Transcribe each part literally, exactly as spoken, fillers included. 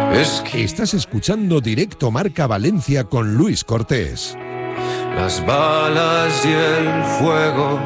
Es que Estás escuchando Directo Marca Valencia con Luis Cortés. las balas y el fuego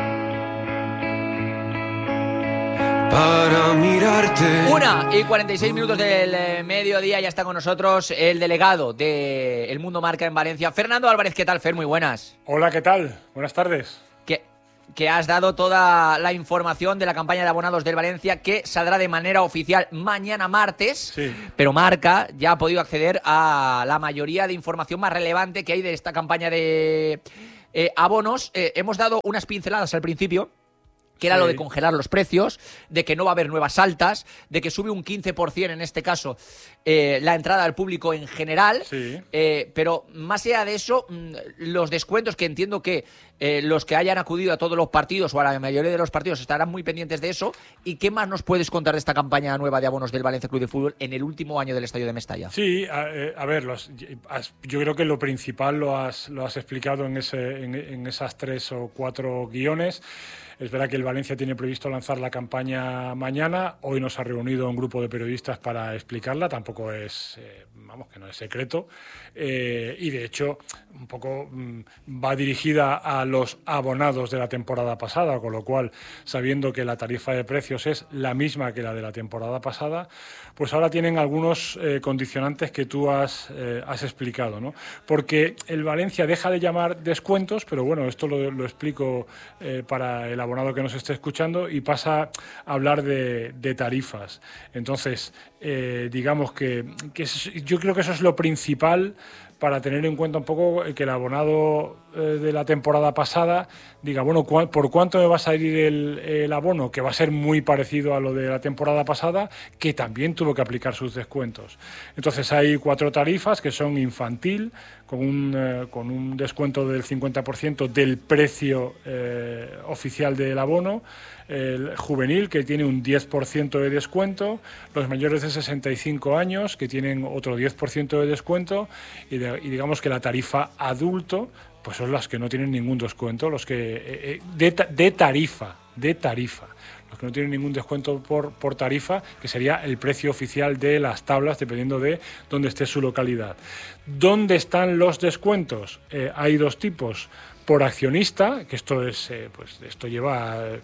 para mirarte. Una y cuarenta y seis minutos del eh, mediodía, ya está con nosotros el delegado de El Mundo Marca en Valencia, Fernando Álvarez. ¿Qué tal, Fer? Muy buenas. Hola, ¿qué tal? Buenas tardes. Que, que has dado toda la información de la campaña de abonados del Valencia, que saldrá de manera oficial mañana martes, Sí. pero Marca ya ha podido acceder a la mayoría de información más relevante que hay de esta campaña de eh, abonos. Eh, hemos dado unas pinceladas al principio, que era Sí. lo de congelar los precios, de que no va a haber nuevas altas, de que sube un quince por ciento en este caso eh, la entrada al público en general. Sí. Eh, pero más allá de eso, mm, los descuentos, que entiendo que eh, los que hayan acudido a todos los partidos o a la mayoría de los partidos estarán muy pendientes de eso. ¿Y qué más nos puedes contar de esta campaña nueva de abonos del Valencia Club de Fútbol en el último año del Estadio de Mestalla? Sí, a, eh, a ver, los, has- yo creo que lo principal lo has, lo has explicado en, ese, en, en esas tres o cuatro guiones. Es verdad que el Valencia tiene previsto lanzar la campaña mañana. Hoy nos ha reunido un grupo de periodistas para explicarla. Tampoco es, eh, vamos, que no es secreto. Eh, y de hecho, un poco mm, va dirigida a los abonados de la temporada pasada, con lo cual, sabiendo que la tarifa de precios es la misma que la de la temporada pasada, pues ahora tienen algunos eh, condicionantes que tú has, eh, has explicado, ¿no? Porque el Valencia deja de llamar descuentos, pero bueno, esto lo, lo explico eh, para el abonado que nos esté escuchando, y pasa a hablar de, de tarifas. Entonces, eh, digamos que, que es, yo creo que eso es lo principal para tener en cuenta un poco que el abonado eh, de la temporada pasada diga, bueno, ¿cu- ¿por cuánto me va a salir el, el abono? Que va a ser muy parecido a lo de la temporada pasada, que también tuvo que aplicar sus descuentos. Entonces hay cuatro tarifas que son infantil, con un, eh, con un descuento del cincuenta por ciento del precio eh, oficial del abono, el juvenil, que tiene un diez por ciento de descuento, los mayores de sesenta y cinco años, que tienen otro diez por ciento de descuento, y, de, y digamos que la tarifa adulto, pues son las que no tienen ningún descuento, los que eh, de, de tarifa, de tarifa. Los que no tienen ningún descuento por, por tarifa, que sería el precio oficial de las tablas, dependiendo de dónde esté su localidad. ¿Dónde están los descuentos? Eh, hay dos tipos. Por accionista, que esto es, eh, pues esto lleva... Eh,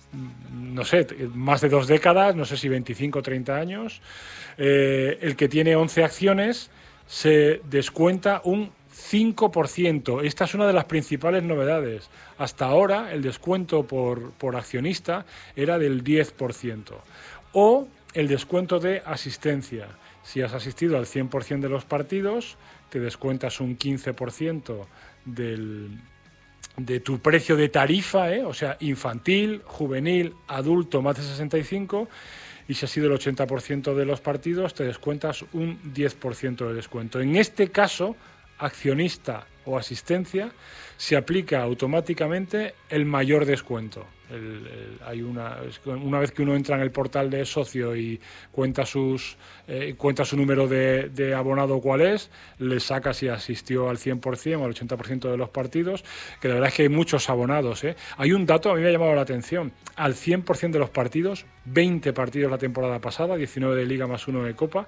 no sé, más de dos décadas, no sé si veinticinco o treinta años, eh, el que tiene once acciones se descuenta un cinco por ciento. Esta es una de las principales novedades. Hasta ahora el descuento por, por accionista era del diez por ciento. O el descuento de asistencia. Si has asistido al cien por ciento de los partidos, te descuentas un quince por ciento del... de tu precio de tarifa, ¿eh? O sea, infantil, juvenil, adulto, más de sesenta y cinco, y si ha sido el ochenta por ciento de los partidos, te descuentas un diez por ciento de descuento. En este caso, accionista o asistencia, se aplica automáticamente el mayor descuento. El, el, hay una, una vez que uno entra en el portal de socio y cuenta sus eh, cuenta su número de, de abonado cuál es, le saca si asistió al cien por ciento o al ochenta por ciento de los partidos, que la verdad es que hay muchos abonados, ¿eh? Hay un dato, a mí me ha llamado la atención, al cien por ciento de los partidos, veinte partidos la temporada pasada, diecinueve de Liga más uno de Copa,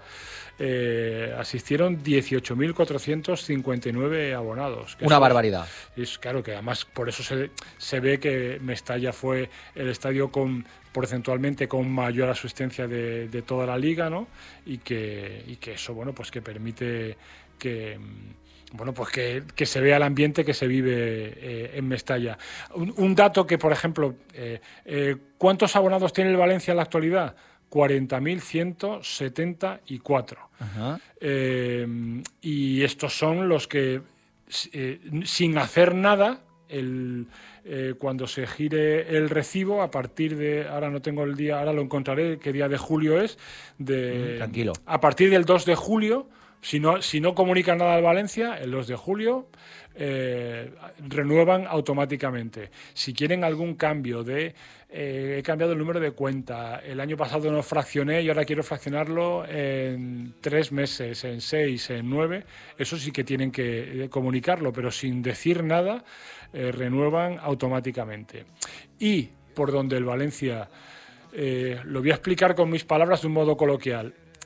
eh, asistieron dieciocho mil cuatrocientos cincuenta y nueve abonados. Una barbaridad. Es, es claro que además por eso se, se ve que Mestalla fue el estadio con porcentualmente con mayor asistencia de, de toda la liga, ¿no? Y que, y que eso, bueno, pues que permite que bueno, pues que, que se vea el ambiente que se vive eh, en Mestalla. Un, un dato que, por ejemplo, eh, eh, ¿cuántos abonados tiene el Valencia en la actualidad? cuarenta mil ciento setenta y cuatro. Ajá. Eh, y estos son los que, eh, sin hacer nada, el, eh, cuando se gire el recibo, a partir de, ahora no tengo el día, ahora lo encontraré, qué día de julio es, de, Mm, tranquilo. A partir del dos de julio, si no, si no comunican nada al Valencia, el dos de julio, eh, renuevan automáticamente. Si quieren algún cambio de eh, he cambiado el número de cuenta, el año pasado no fraccioné y ahora quiero fraccionarlo en tres meses, en seis, en nueve, eso sí que tienen que comunicarlo, pero sin decir nada, eh, renuevan automáticamente. Y por donde el Valencia, eh, lo voy a explicar con mis palabras de un modo coloquial,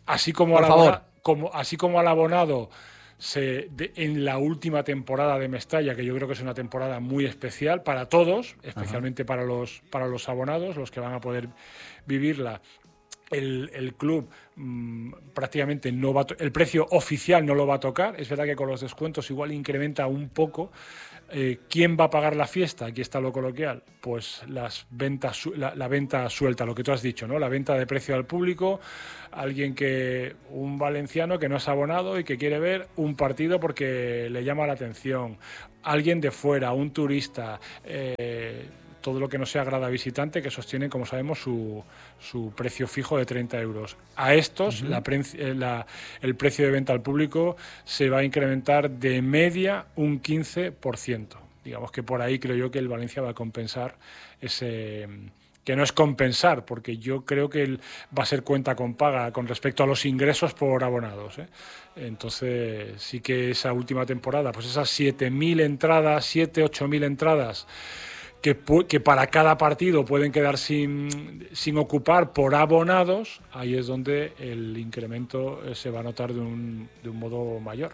así como, Por al, favor. abona, como, así como al abonado se, de, en la última temporada de Mestalla, que yo creo que es una temporada muy especial para todos, especialmente para los, para los abonados, los que van a poder vivirla. El, el club mmm, prácticamente no va a el precio oficial no lo va a tocar. Es verdad que con los descuentos igual incrementa un poco. Eh, ¿Quién va a pagar la fiesta? Aquí está lo coloquial. Pues las ventas, la, la venta suelta, lo que tú has dicho, ¿no? La venta de precio al público. Alguien que, un valenciano que no es abonado y que quiere ver un partido porque le llama la atención. Alguien de fuera, un turista. Eh, todo lo que no sea grada visitante, que sostiene, como sabemos, su, su precio fijo de treinta euros. A estos, uh-huh. la pre, la, el precio de venta al público se va a incrementar de media un quince por ciento. Digamos que por ahí creo yo que el Valencia va a compensar ese... que no es compensar, porque yo creo que él va a ser cuenta con paga con respecto a los ingresos por abonados, ¿eh? Entonces sí que esa última temporada, pues esas siete mil entradas, siete, ocho mil entradas, Que, que para cada partido pueden quedar sin, sin ocupar por abonados, ahí es donde el incremento se va a notar de un, de un modo mayor.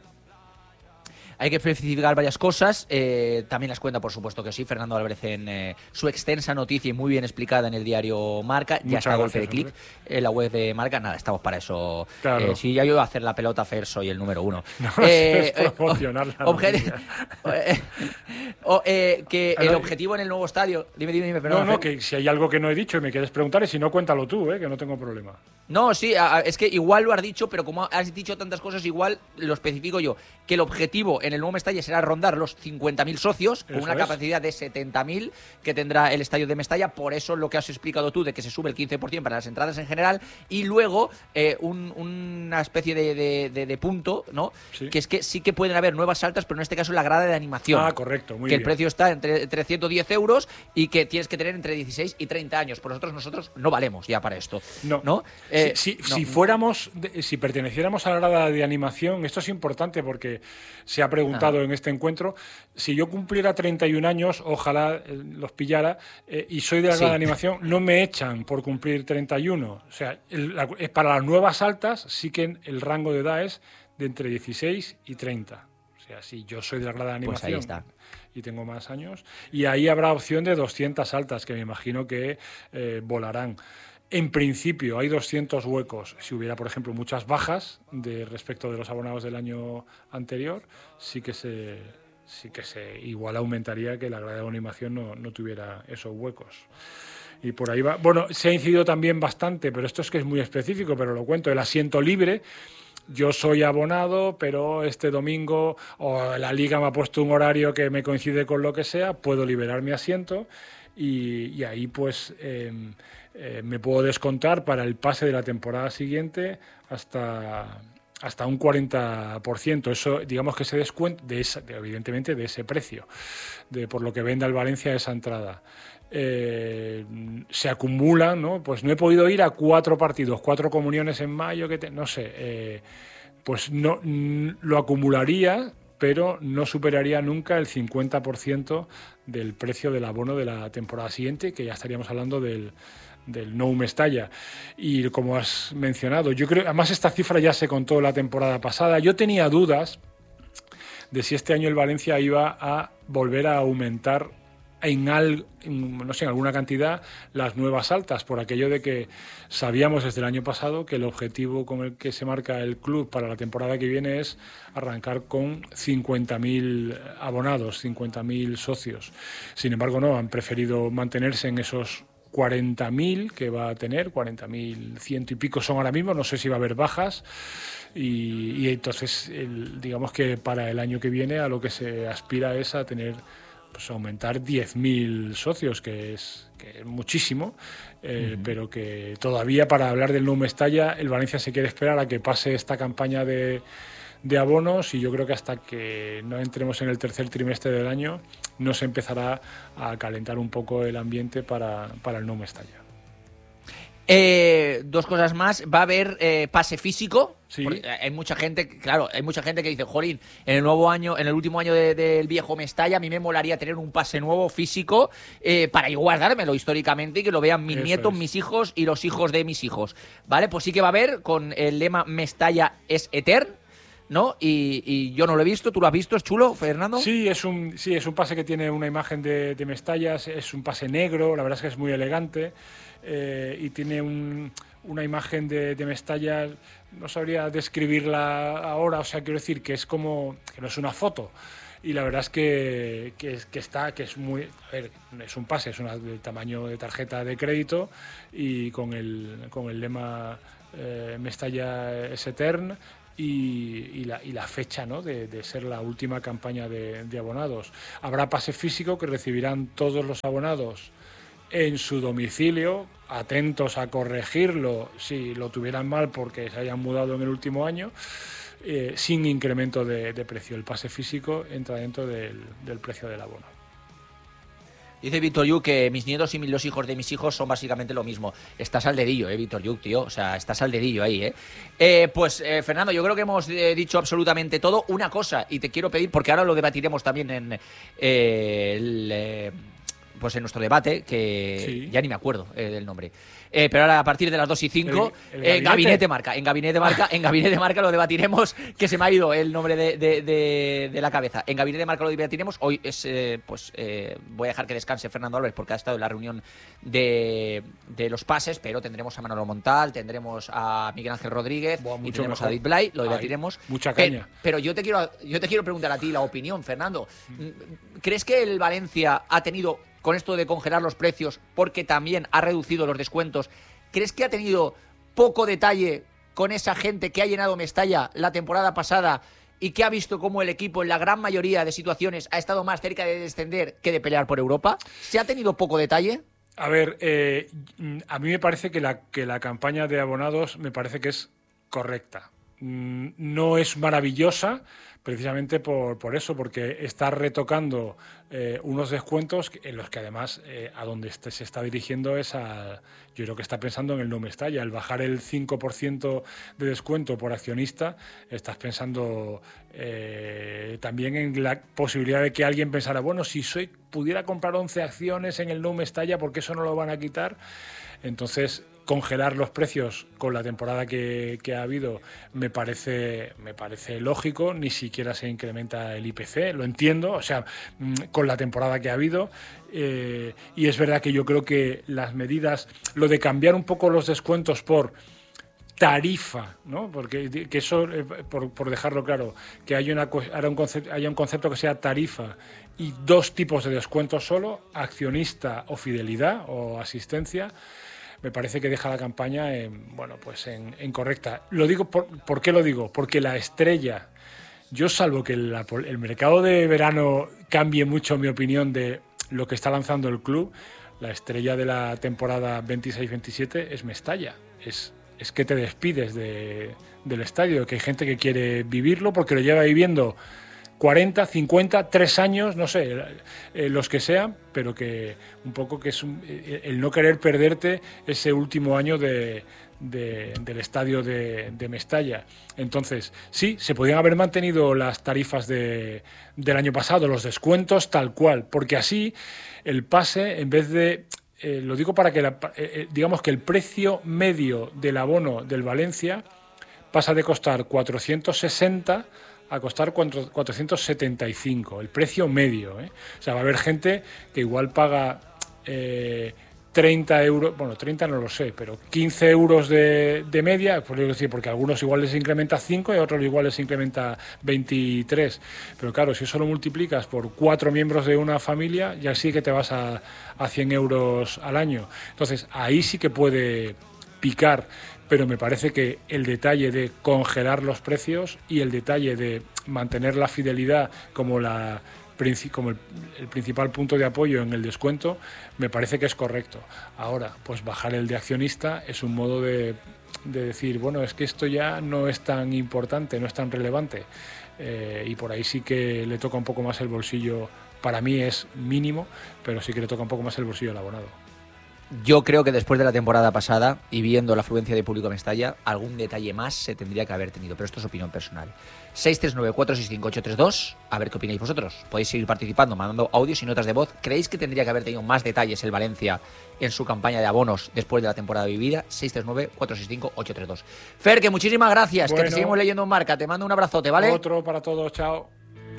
Hay que especificar varias cosas, eh, también las cuenta, por supuesto que sí, Fernando Álvarez en eh, su extensa noticia y muy bien explicada en el diario Marca. Ya está a golpe de clic en la web de Marca. Nada, estamos para eso. Claro. Eh, si ya yo iba a hacer la pelota, Fer, soy el número uno. No, eh, es promocionar la obje- eh, o, eh, que el objetivo en el nuevo estadio... Dime, dime, dime. Perdón, no, no, Fer. que si hay algo que no he dicho y me quieres preguntar, y si no, cuéntalo tú, ¿eh? Que no tengo problema. No, sí, a, es que igual lo has dicho, pero como has dicho tantas cosas, igual lo especifico yo. Que el objetivo en el nuevo Mestalla será rondar los cincuenta mil socios, con Eso una es. capacidad de setenta mil que tendrá el estadio de Mestalla. Por eso lo que has explicado tú, de que se sube el quince por ciento para las entradas en general. Y luego eh, un, una especie de, de, de, de punto, ¿no? Sí. Que es que sí que pueden haber nuevas altas, pero en este caso la grada de animación. Ah, correcto, muy que bien. el precio está entre, entre ciento diez euros y que tienes que tener entre dieciséis y treinta años. Por nosotros, nosotros no valemos ya para esto. No. ¿no? Eh, si, si, no. si fuéramos, de, si perteneciéramos a la grada de animación, esto es importante porque se ha preguntado ah. en este encuentro, si yo cumpliera treinta y un años, ojalá eh, los pillara, eh, y soy de la grada sí. de animación, no me echan por cumplir treinta y uno. O sea, el, la, para las nuevas altas sí que el rango de edad es de entre dieciséis y treinta. O sea, si yo soy de la grada de animación... Pues ahí está. Y tengo más años, y ahí habrá opción de doscientas altas, que me imagino que eh, volarán. En principio hay doscientos huecos. Si hubiera, por ejemplo, muchas bajas de respecto de los abonados del año anterior, sí que se, sí que se igual aumentaría que la grada de animación no, no tuviera esos huecos. Y por ahí va. Bueno, se ha incidido también bastante, pero esto es que es muy específico, pero lo cuento, el asiento libre. Yo soy abonado, pero este domingo o la liga me ha puesto un horario que me coincide con lo que sea, puedo liberar mi asiento y, y ahí pues eh, eh, me puedo descontar para el pase de la temporada siguiente hasta, hasta un cuarenta por ciento. Eso, digamos que se descuenta, de esa, de, evidentemente, de ese precio, de por lo que venda el Valencia esa entrada. Eh, se acumulan, ¿no? Pues no he podido ir a cuatro partidos, cuatro comuniones en mayo, que te, no sé, eh, pues no n- lo acumularía, pero no superaría nunca el cincuenta por ciento del precio del abono de la temporada siguiente, que ya estaríamos hablando del, del Nou Mestalla. Y como has mencionado, yo creo, además esta cifra ya se contó la temporada pasada, yo tenía dudas de si este año el Valencia iba a volver a aumentar en, al, en, no sé, en alguna cantidad las nuevas altas, por aquello de que sabíamos desde el año pasado que el objetivo con el que se marca el club para la temporada que viene es arrancar con cincuenta mil abonados, cincuenta mil socios. Sin embargo, no, han preferido mantenerse en esos cuarenta mil que va a tener, cuarenta mil ciento y pico son ahora mismo, no sé si va a haber bajas. Y, y entonces, el, digamos que para el año que viene a lo que se aspira es a tener... pues aumentar diez mil socios, que es, que es muchísimo, eh, uh-huh. pero que todavía para hablar del Nou Mestalla el Valencia se quiere esperar a que pase esta campaña de, de abonos y yo creo que hasta que no entremos en el tercer trimestre del año no se empezará a calentar un poco el ambiente para, para el Nou Mestalla. Eh, dos cosas más. Va a haber eh, pase físico. Sí. Hay mucha gente, claro, hay mucha gente que dice, jolín, en el nuevo año, en el último año del de, de viejo Mestalla, a mí me molaría tener un pase nuevo físico eh, para yo guardármelo históricamente y que lo vean mis Eso nietos, es. mis hijos y los hijos de mis hijos. Vale, pues sí que va a haber con el lema Mestalla es etern, ¿no? Y, y yo no lo he visto, ¿tú lo has visto? ¿Es chulo, Fernando? Sí, es un, sí, es un pase que tiene una imagen de, de Mestalla, es un pase negro, la verdad es que es muy elegante eh, y tiene un, una imagen de, de Mestalla, no sabría describirla ahora, o sea, quiero decir que es como, que no es una foto. Y la verdad es que, que, es, que está, que es muy, a ver, es un pase, es una, del tamaño de tarjeta de crédito y con el, con el lema eh, Mestalla es etern. Y, y, la, y la fecha, ¿no?, de, de ser la última campaña de, de abonados. Habrá pase físico que recibirán todos los abonados en su domicilio, atentos a corregirlo si lo tuvieran mal porque se hayan mudado en el último año, eh, sin incremento de, de precio. El pase físico entra dentro del, del precio del abono. Dice Víctor Yuk que mis nietos y los hijos de mis hijos son básicamente lo mismo. Estás al dedillo, eh, Víctor Yuk, tío. O sea, estás al dedillo ahí, eh. eh pues, eh, Fernando, yo creo que hemos eh, dicho absolutamente todo. Una cosa, y te quiero pedir, porque ahora lo debatiremos también en eh, el, eh, pues en nuestro debate, que sí. ya ni me acuerdo eh, del nombre. Eh, pero ahora a partir de las dos y cinco, el, el eh, gabinete? gabinete Marca. En Gabinete Marca, en Gabinete Marca lo debatiremos, que se me ha ido el nombre de, de, de, de la cabeza. En Gabinete Marca lo debatiremos. Hoy es, eh, pues eh, voy a dejar que descanse Fernando Álvarez porque ha estado en la reunión de, de los pases, pero tendremos a Manolo Montal, tendremos a Miguel Ángel Rodríguez Buah, y tendremos mejor. a David Blay, lo Ay, debatiremos. mucha caña. Pero, pero yo te quiero, yo te quiero preguntar a ti la opinión, Fernando. ¿Crees que el Valencia ha tenido, con esto de congelar los precios, porque también ha reducido los descuentos, ¿crees que ha tenido poco detalle con esa gente que ha llenado Mestalla la temporada pasada y que ha visto cómo el equipo en la gran mayoría de situaciones ha estado más cerca de descender que de pelear por Europa? ¿Se ha tenido poco detalle? A ver, eh, a mí me parece que la, que la campaña de abonados me parece que es correcta. No es maravillosa, precisamente por, por eso, porque está retocando eh, unos descuentos en los que además eh, a donde este se está dirigiendo es a, yo creo que está pensando en el no Mestalla. Al bajar el cinco por ciento de descuento por accionista, estás pensando eh, también en la posibilidad de que alguien pensara, bueno, si soy pudiera comprar once acciones en el no Mestalla, ¿por qué eso no lo van a quitar? Entonces, congelar los precios con la temporada que, que ha habido me parece, me parece lógico, ni siquiera se incrementa el I P C, lo entiendo, o sea, con la temporada que ha habido, eh, y es verdad que yo creo que las medidas, lo de cambiar un poco los descuentos por tarifa, ¿no? Porque que eso, eh, por, por dejarlo claro, que haya, una, haya, un concepto, haya un concepto que sea tarifa y dos tipos de descuentos solo, accionista o fidelidad o asistencia, me parece que deja la campaña en, bueno, pues en, en correcta. Lo digo por, ¿por qué lo digo? Porque la estrella, yo salvo que el, el mercado de verano cambie mucho mi opinión de lo que está lanzando el club, la estrella de la temporada veintiséis veintisiete es Mestalla. Es, es que te despides de, del estadio, que hay gente que quiere vivirlo porque lo lleva viviendo cuarenta, cincuenta, tres años, no sé, eh, los que sean, pero que un poco que es un, el no querer perderte ese último año de, de, del estadio de, de Mestalla. Entonces, sí, se podían haber mantenido las tarifas de, del año pasado, los descuentos tal cual, porque así el pase, en vez de, eh, lo digo para que, la, eh, digamos que el precio medio del abono del Valencia pasa de costar cuatrocientos sesenta a costar cuatrocientos setenta y cinco, el precio medio, ¿eh? O sea, va a haber gente que igual paga eh, treinta euros, bueno, treinta no lo sé, pero quince euros de, de media, por decir, porque a algunos igual les incrementa cinco y a otros igual les incrementa veintitrés. Pero claro, si eso lo multiplicas por cuatro miembros de una familia, ya sí que te vas a, a cien euros al año. Entonces, ahí sí que puede picar. Pero me parece que el detalle de congelar los precios y el detalle de mantener la fidelidad como, la, como el, el principal punto de apoyo en el descuento, me parece que es correcto. Ahora, pues bajar el de accionista es un modo de, de decir, bueno, es que esto ya no es tan importante, no es tan relevante. Eh, y por ahí sí que le toca un poco más el bolsillo, para mí es mínimo, pero sí que le toca un poco más el bolsillo al abonado. Yo creo que después de la temporada pasada y viendo la afluencia de público en Mestalla, algún detalle más se tendría que haber tenido, pero esto es opinión personal. seis tres nueve, cuatro seis cinco, ocho tres dos, a ver qué opináis vosotros. Podéis seguir participando, mandando audios y notas de voz. ¿Creéis que tendría que haber tenido más detalles el Valencia en su campaña de abonos después de la temporada vivida? seis tres nueve, cuatro seis cinco, ocho tres dos. Fer, que muchísimas gracias, bueno, que te seguimos leyendo en Marca. Te mando un abrazote, ¿vale? Otro para todos, chao.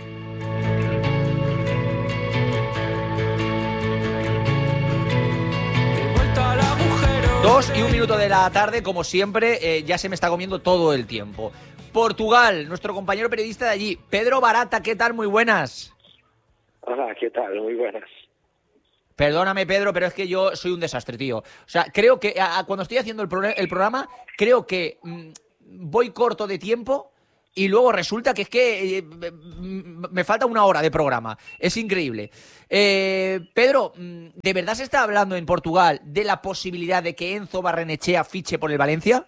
Dos y un minuto de la tarde, como siempre, eh, ya se me está comiendo todo el tiempo. Portugal, nuestro compañero periodista de allí, Pedro Barata, ¿qué tal? Muy buenas. Hola, ¿qué tal? Muy buenas. Perdóname, Pedro, pero es que yo soy un desastre, tío. O sea, creo que a, a, cuando estoy haciendo el, pro, el programa, creo que mmm, voy corto de tiempo y luego resulta que es que eh, me falta una hora de programa. Es increíble. Eh, Pedro, ¿de verdad se está hablando en Portugal de la posibilidad de que Enzo Barrenechea fiche por el Valencia?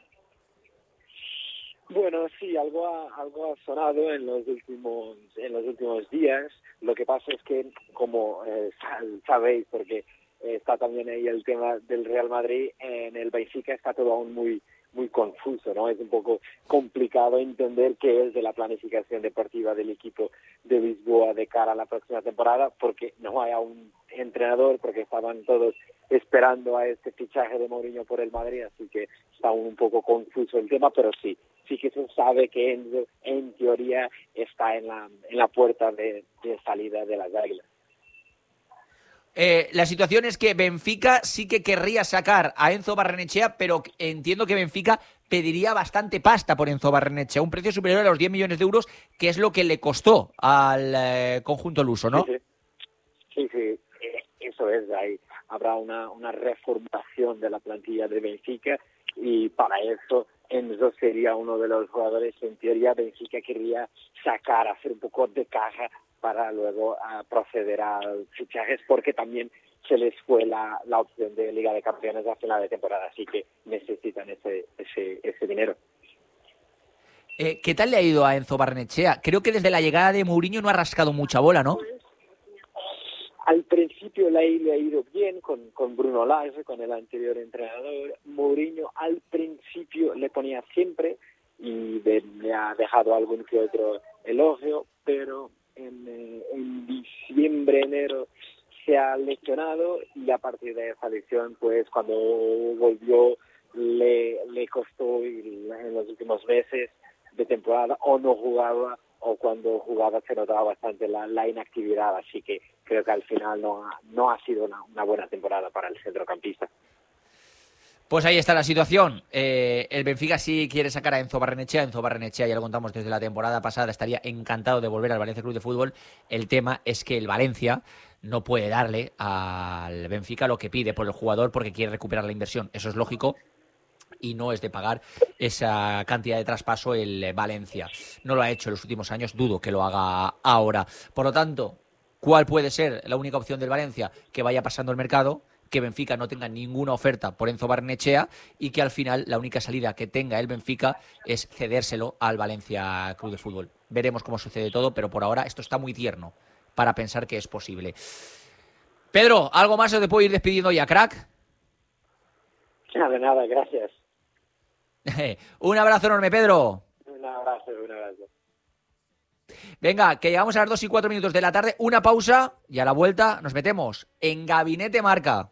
Bueno, sí, algo ha, algo ha sonado en los últimos en los últimos días. Lo que pasa es que, como eh, sabéis, porque eh, está también ahí el tema del Real Madrid, en el Benfica está todo aún muy muy confuso, ¿no? Es un poco complicado entender qué es de la planificación deportiva del equipo de Lisboa de cara a la próxima temporada, porque no hay un entrenador, porque estaban todos esperando a este fichaje de Mourinho por el Madrid, así que está aún un poco confuso el tema, pero sí, sí que se sabe que Enzo, en teoría, está en la, en la puerta de, de salida de las Águilas. Eh, la situación es que Benfica sí que querría sacar a Enzo Barrenechea, pero entiendo que Benfica pediría bastante pasta por Enzo Barrenechea, un precio superior a los diez millones de euros, que es lo que le costó al eh, conjunto luso, ¿no? Sí, sí, sí, sí. Eh, eso es, ahí habrá una, una reformulación de la plantilla de Benfica y para eso Enzo sería uno de los jugadores que en teoría Benfica quería sacar, hacer un poco de caja para luego uh, proceder a fichajes, porque también se les fue la, la opción de Liga de Campeones a final de temporada, así que necesitan ese ese, ese dinero. Eh, ¿Qué tal le ha ido a Enzo Barrenechea? Creo que desde la llegada de Mourinho no ha rascado mucha bola, ¿no? Al principio le, le ha ido bien con, con Bruno Lage, con el anterior entrenador. Mourinho al principio le ponía siempre y de, le ha dejado algún que otro elogio, pero En, eh, en diciembre, enero se ha lesionado y a partir de esa lesión, pues cuando volvió le, le costó en los últimos meses de temporada, o no jugaba o cuando jugaba se notaba bastante la, la inactividad, así que creo que al final no ha, no ha sido una, una buena temporada para el centrocampista. Pues ahí está la situación. Eh, el Benfica sí quiere sacar a Enzo Barrenechea. Enzo Barrenechea, ya lo contamos desde la temporada pasada, estaría encantado de volver al Valencia Club de Fútbol. El tema es que el Valencia no puede darle al Benfica lo que pide por el jugador porque quiere recuperar la inversión. Eso es lógico y no es de pagar esa cantidad de traspaso el Valencia. No lo ha hecho en los últimos años, dudo que lo haga ahora. Por lo tanto, ¿cuál puede ser la única opción del Valencia? Que vaya pasando el mercado, que Benfica no tenga ninguna oferta por Enzo Barrenechea y que al final la única salida que tenga el Benfica es cedérselo al Valencia Club de Fútbol. Veremos cómo sucede todo, pero por ahora esto está muy tierno para pensar que es posible. Pedro, ¿algo más o te puedo ir despidiendo ya, crack? Nada, nada, gracias. Un abrazo enorme, Pedro. Un abrazo, un abrazo. Venga, que llegamos a las dos y cuatro minutos de la tarde. Una pausa y a la vuelta nos metemos en Gabinete Marca.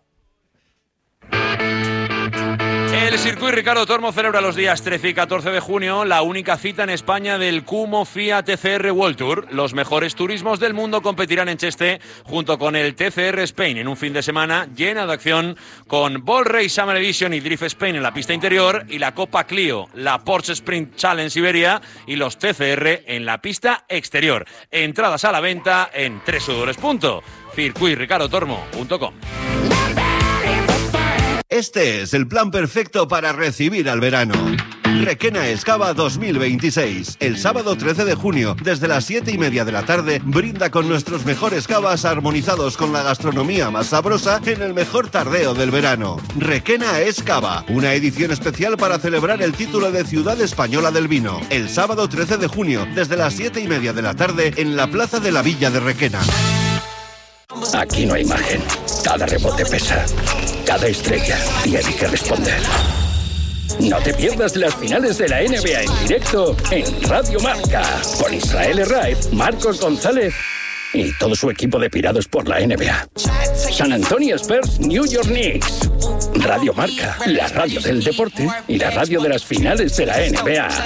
El Circuit Ricardo Tormo celebra los días trece y catorce de junio la única cita en España del Kumo F I A T C R World Tour. Los mejores turismos del mundo competirán en Cheste junto con el T C R Spain en un fin de semana lleno de acción con Ball Race Summer Edition y Drift Spain en la pista interior y la Copa Clio, la Porsche Sprint Challenge Siberia y los T C R en la pista exterior. Entradas a la venta en doble u doble u doble u punto circuit ricardo tormo punto com. Este es el plan perfecto para recibir al verano. Requena Excava dos mil veintiséis. El sábado trece de junio, desde las siete y media de la tarde, brinda con nuestros mejores cavas armonizados con la gastronomía más sabrosa en el mejor tardeo del verano. Requena Excava, una edición especial para celebrar el título de Ciudad Española del Vino. El sábado trece de junio, desde las siete y media de la tarde, en la Plaza de la Villa de Requena. Aquí no hay margen. Cada rebote pesa. Cada estrella tiene que responder. No te pierdas las finales de la N B A en directo en Radio Marca, con Israel Herraiz, Marcos González y todo su equipo de pirados por la N B A. San Antonio Spurs, New York Knicks. Radio Marca, la radio del deporte y la radio de las finales de la N B A.